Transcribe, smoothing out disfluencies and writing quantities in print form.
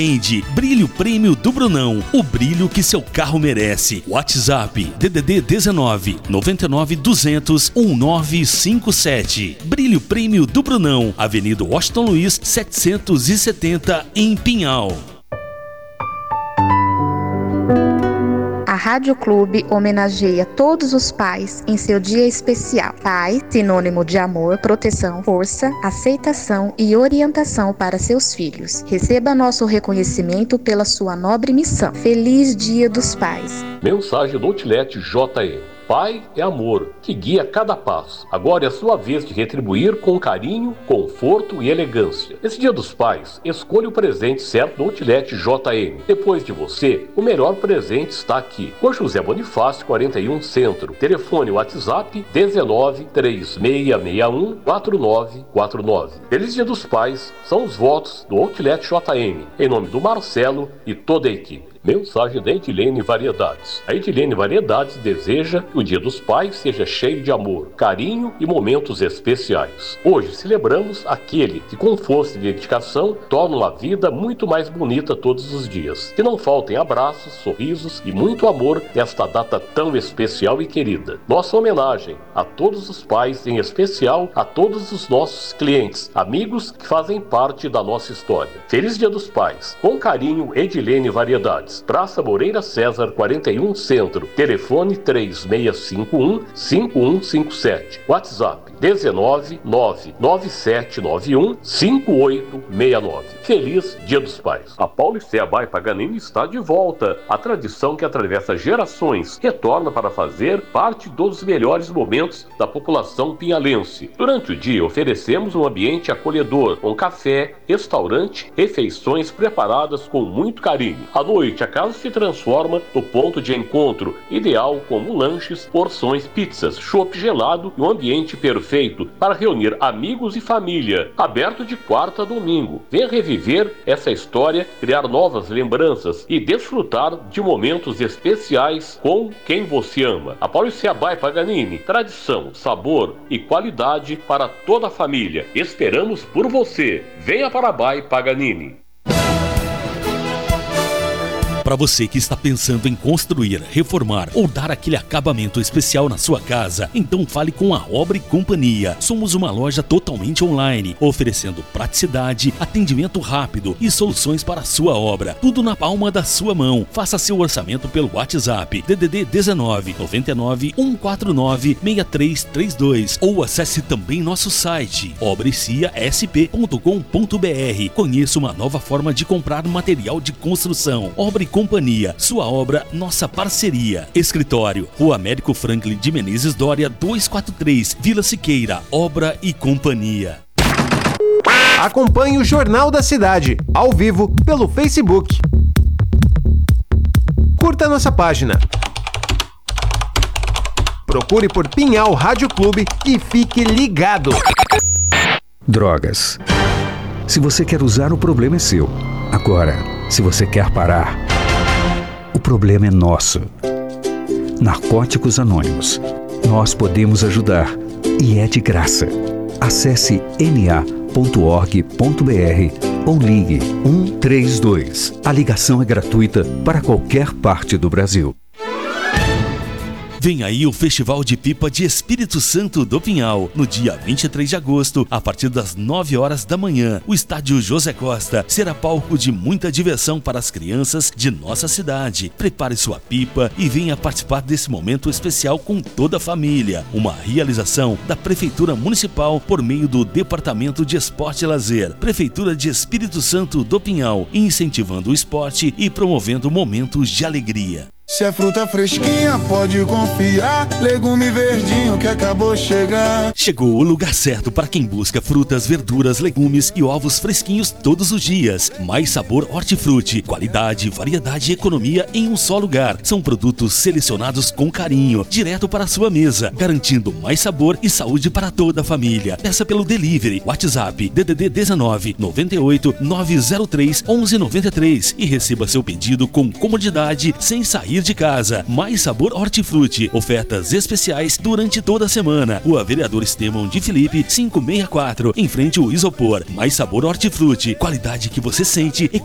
Brilho Prêmio do Brunão, o brilho que seu carro merece. WhatsApp DDD 19 99 200 1957. Brilho Prêmio do Brunão, Avenida Washington Luiz 770 em Pinhal. A Rádio Clube homenageia todos os pais em seu dia especial. Pai, sinônimo de amor, proteção, força, aceitação e orientação para seus filhos. Receba nosso reconhecimento pela sua nobre missão. Feliz Dia dos Pais. Mensagem do Outlet JM. Pai é amor, que guia cada passo. Agora é a sua vez de retribuir com carinho, conforto e elegância. Nesse Dia dos Pais, escolha o presente certo no Outlet JM. Depois de você, o melhor presente está aqui. Rua José Bonifácio, 41 Centro. Telefone WhatsApp 19 3661 4949. Feliz Dia dos Pais, são os votos do Outlet JM. Em nome do Marcelo e toda a equipe. Mensagem da Edilene Variedades. A Edilene Variedades deseja que o Dia dos Pais seja cheio de amor, carinho e momentos especiais. Hoje celebramos aquele que com força e dedicação torna a vida muito mais bonita todos os dias. Que não faltem abraços, sorrisos e muito amor nesta data tão especial e querida. Nossa homenagem a todos os pais, em especial a todos os nossos clientes, amigos que fazem parte da nossa história. Feliz Dia dos Pais. Com carinho, Edilene Variedades. Praça Moreira César, 41 Centro. Telefone 3651-5157. WhatsApp 19997915869. Feliz Dia dos Pais. A Paulicéia Bai Paganini está de volta. A tradição que atravessa gerações retorna para fazer parte dos melhores momentos da população pinhalense. Durante o dia, oferecemos um ambiente acolhedor, com café, restaurante, refeições preparadas com muito carinho. À noite, a casa se transforma no ponto de encontro, ideal como lanches, porções, pizzas, chopp gelado e um ambiente perfeito para reunir amigos e família. Aberto de quarta a domingo. Venha reviver essa história, criar novas lembranças e desfrutar de momentos especiais com quem você ama. A Paulicéia Bai Paganini, tradição, sabor e qualidade para toda a família. Esperamos por você. Venha para a Bai Paganini. Para você que está pensando em construir, reformar ou dar aquele acabamento especial na sua casa, então fale com a Obra e Companhia. Somos uma loja totalmente online, oferecendo praticidade, atendimento rápido e soluções para a sua obra. Tudo na palma da sua mão. Faça seu orçamento pelo WhatsApp DDD 19 99 149 6332 ou acesse também nosso site obreciasp.com.br. Conheça uma nova forma de comprar material de construção. Obra e Companhia, sua obra, nossa parceria. Escritório, Rua Américo Franklin de Menezes Dória 243, Vila Siqueira. Obra e Companhia. Acompanhe o Jornal da Cidade, ao vivo, pelo Facebook. Curta nossa página. Procure por Pinhal Rádio Clube e fique ligado. Drogas. Se você quer usar, o problema é seu. Agora, se você quer parar, o problema é nosso. Narcóticos Anônimos. Nós podemos ajudar e é de graça. Acesse na.org.br ou ligue 132. A ligação é gratuita para qualquer parte do Brasil. Vem aí o Festival de Pipa de Espírito Santo do Pinhal, no dia 23 de agosto, a partir das 9 horas da manhã. O estádio José Costa será palco de muita diversão para as crianças de nossa cidade. Prepare sua pipa e venha participar desse momento especial com toda a família. Uma realização da Prefeitura Municipal por meio do Departamento de Esporte e Lazer. Prefeitura de Espírito Santo do Pinhal, incentivando o esporte e promovendo momentos de alegria. Se é fruta fresquinha, pode confiar. Legume verdinho que acabou de chegar. Chegou o lugar certo para quem busca frutas, verduras, legumes e ovos fresquinhos todos os dias. Mais Sabor Hortifruti. Qualidade, variedade e economia em um só lugar. São produtos selecionados com carinho, direto para a sua mesa, garantindo mais sabor e saúde para toda a família. Peça pelo delivery. WhatsApp DDD 19 98 903 1193 e receba seu pedido com comodidade sem sair de casa. Mais Sabor Hortifruti. Ofertas especiais durante toda a semana. Rua Vereador Estevão de Felipe 564, em frente ao Isopor. Mais Sabor Hortifruti. Qualidade que você sente.